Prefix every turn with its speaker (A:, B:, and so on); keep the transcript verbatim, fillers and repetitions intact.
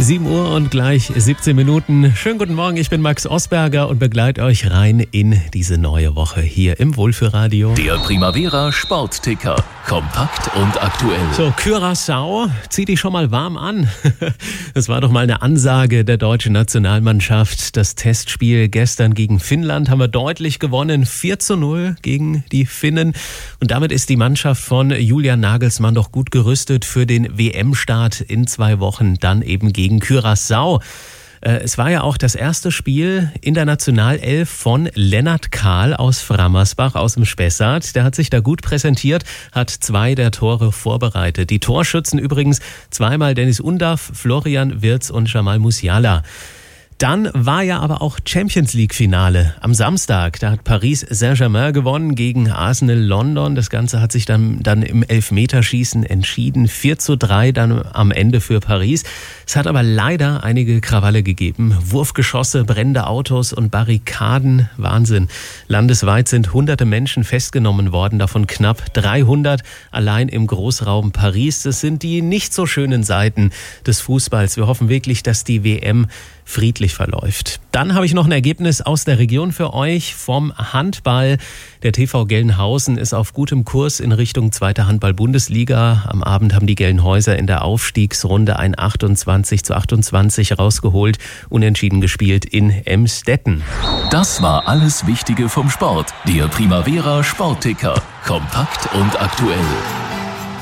A: sieben Uhr und gleich siebzehn Minuten. Schönen guten Morgen, ich bin Max Osberger und begleite euch rein in diese neue Woche hier im Wohlfühlradio.
B: Der Primavera Sportticker. Kompakt und aktuell.
A: So, Curaçao, zieh dich schon mal warm an. Das war doch mal eine Ansage der deutschen Nationalmannschaft. Das Testspiel gestern gegen Finnland haben wir deutlich gewonnen. vier zu null gegen die Finnen. Und damit ist die Mannschaft von Julian Nagelsmann doch gut gerüstet für den W M-Start in zwei Wochen. Dann eben gegen Curaçao. Es war ja auch das erste Spiel in der Nationalelf von Lennart Kahl aus Frammersbach, aus dem Spessart. Der hat sich da gut präsentiert, hat zwei der Tore vorbereitet. Die Torschützen übrigens zweimal Dennis Undaff, Florian Wirtz und Jamal Musiala. Dann war ja aber auch Champions-League-Finale am Samstag. Da hat Paris Saint-Germain gewonnen gegen Arsenal London. Das Ganze hat sich dann, dann im Elfmeterschießen entschieden. vier zu drei dann am Ende für Paris. Es hat aber leider einige Krawalle gegeben. Wurfgeschosse, brennende Autos und Barrikaden. Wahnsinn. Landesweit sind hunderte Menschen festgenommen worden, davon knapp dreihundert allein im Großraum Paris. Das sind die nicht so schönen Seiten des Fußballs. Wir hoffen wirklich, dass die W M friedlich verläuft. Dann habe ich noch ein Ergebnis aus der Region für euch vom Handball. Der T V Gelnhausen ist auf gutem Kurs in Richtung zweite Handball-Bundesliga. Am Abend haben die Gelnhäuser in der Aufstiegsrunde ein achtundzwanzig zu achtundzwanzig rausgeholt, unentschieden gespielt in Emstetten.
B: Das war alles Wichtige vom Sport. Der Primavera Sportticker. Kompakt und aktuell.